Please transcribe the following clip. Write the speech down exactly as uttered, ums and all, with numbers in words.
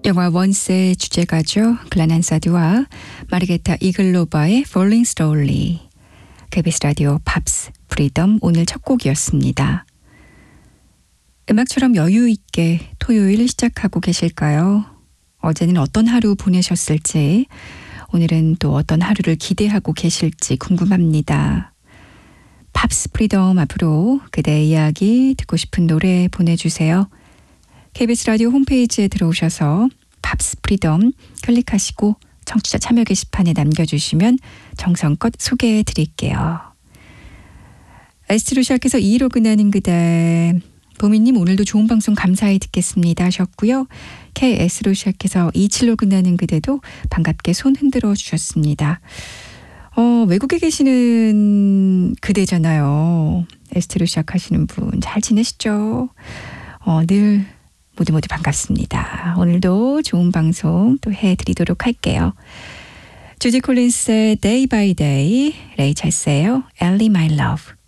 영화 원스의 주제가죠. 글렌 한사드와 마르게타 이글로바의 Falling Slowly. 케이비에스 라디오 팝스 프리덤 오늘 첫 곡이었습니다. 음악처럼 여유 있게 토요일 시작하고 계실까요? 어제는 어떤 하루 보내셨을지, 오늘은 또 어떤 하루를 기대하고 계실지 궁금합니다. 팝스 프리덤 앞으로 그대의 이야기, 듣고 싶은 노래 보내주세요. 케이비에스 라디오 홈페이지에 들어오셔서 팝스 프리덤 클릭하시고 청취자 참여 게시판에 남겨주시면 정성껏 소개해 드릴게요. 에스트로 시작해서 이로 끝나는 그대. 보미님 오늘도 좋은 방송 감사히 듣겠습니다 하셨고요. 케이에스로 시작해서 이십칠로 끝나는 그대도 반갑게 손 흔들어 주셨습니다. 어, 외국에 계시는 그대잖아요. 에스트로 시작하시는 분 잘 지내시죠? 어, 늘 모두 모두 반갑습니다. 오늘도 좋은 방송 또 해드리도록 할게요. 주지 콜린스의 Day by Day, 레이 찰스예요. Ellie My Love.